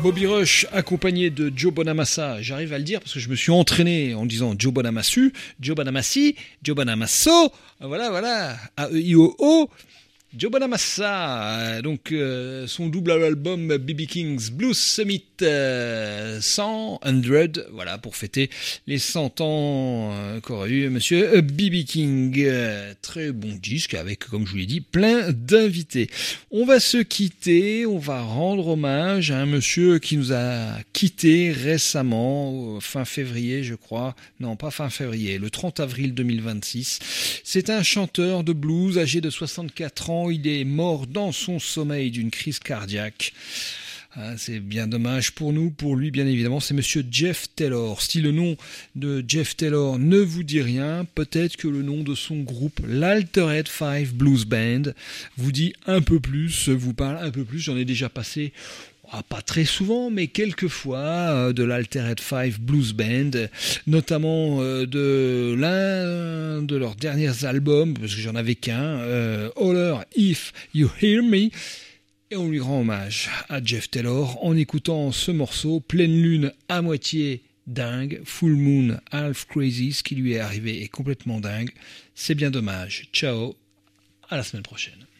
Bobby Rush accompagné de Joe Bonamassa, j'arrive à le dire parce que je me suis entraîné en disant Joe Bonamassa, Joe Bonamasso, voilà, A-E-I-O-O, Joe Bonamassa, donc son double album B.B. King's Blues Summit 100, voilà, pour fêter les 100 ans qu'aura eu monsieur B.B. King. Très bon disque avec, comme je vous l'ai dit, plein d'invités. On va se quitter, on va rendre hommage à un monsieur qui nous a quittés récemment, fin février je crois, non pas fin février, le 30 avril 2026. C'est un chanteur de blues âgé de 64 ans, il est mort dans son sommeil d'une crise cardiaque. C'est bien dommage pour nous, pour lui bien évidemment, c'est monsieur Jeff Taylor. Si le nom de Jeff Taylor ne vous dit rien, peut-être que le nom de son groupe, l'Altered Five Blues Band, vous dit un peu plus, vous parle un peu plus. J'en ai déjà passé, pas très souvent, mais quelques fois, de l'Altered Five Blues Band, notamment de l'un de leurs derniers albums, parce que j'en avais qu'un, Holler If You Hear Me. Et on lui rend hommage à Jeff Taylor en écoutant ce morceau, Pleine Lune à moitié dingue, Full Moon half crazy, ce qui lui est arrivé est complètement dingue. C'est bien dommage. Ciao, à la semaine prochaine.